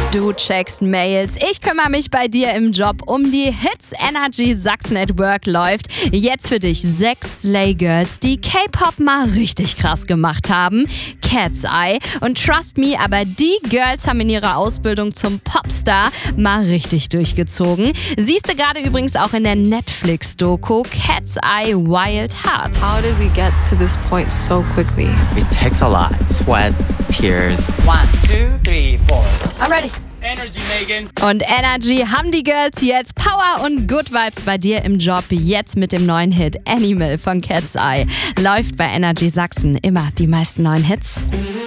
Du checkst Mails, ich kümmere mich bei dir im Job um die Hits. Energy Sachsen at Work läuft. Jetzt für dich 6 Slay Girls, die K-Pop mal richtig krass gemacht haben. Cat's Eye. Und trust me, aber die Girls haben in ihrer Ausbildung zum Popstar mal richtig durchgezogen. Siehst du gerade übrigens auch in der Netflix-Doku Cat's Eye Wild Hearts. How did we get to this point so quickly? It takes a lot. Sweat, tears. 1, 2, 3, 4. I'm ready. Energy, Megan. Und Energy haben die Girls jetzt. Power und Good Vibes bei dir im Job. Jetzt mit dem neuen Hit Animal von Cat's Eye. Läuft bei Energy Sachsen immer die meisten neuen Hits.